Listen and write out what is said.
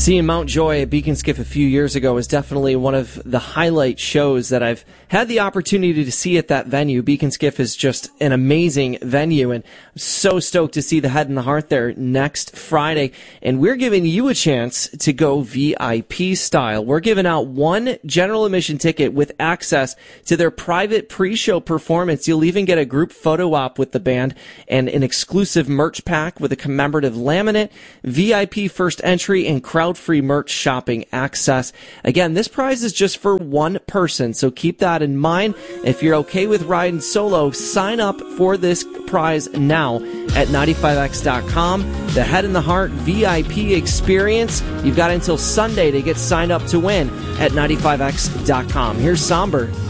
Seeing Mount Joy at Beacon Skiff a few years ago was definitely one of the highlight shows that I've had the opportunity to see at that venue. Beacon Skiff is just an amazing venue, and I'm so stoked to see the Head and the Heart there next Friday. And we're giving you a chance to go VIP style. We're giving out one general admission ticket with access to their private pre-show performance. You'll even get a group photo op with the band and an exclusive merch pack with a commemorative laminate, VIP first entry, and crowd-free merch shopping access. Again, this prize is just for one person, so keep that in mind. If you're okay with riding solo, sign up for this prize now at 95x.com. The Head and the Heart VIP experience. You've got until Sunday to get signed up to win at 95x.com. Here's Somber.